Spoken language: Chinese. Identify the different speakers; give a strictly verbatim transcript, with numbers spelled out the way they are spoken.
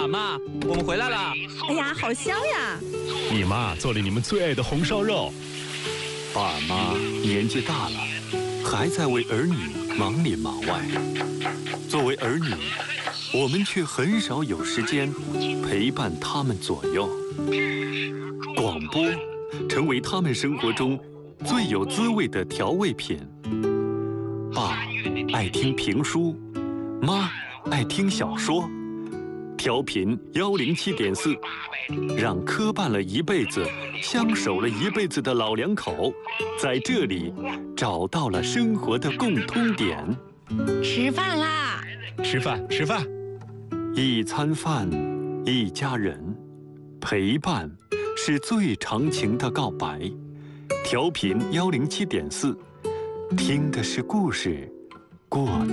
Speaker 1: 爸妈，我们回来了。
Speaker 2: 哎呀，好香呀！
Speaker 3: 你妈做了你们最爱的红烧肉。
Speaker 4: 爸妈年纪大了，还在为儿女忙里忙外。作为儿女，我们却很少有时间陪伴他们左右。广播成为他们生活中最有滋味的调味品。爸爱听评书，妈爱听小说。调频幺零七点四，让磕绊了一辈子、相守了一辈子的老两口，在这里找到了生活的共通点。
Speaker 2: 吃饭啦！
Speaker 3: 吃饭，吃饭。
Speaker 4: 一餐饭，一家人，陪伴是最长情的告白。调频幺零七点四，听的是故事，过的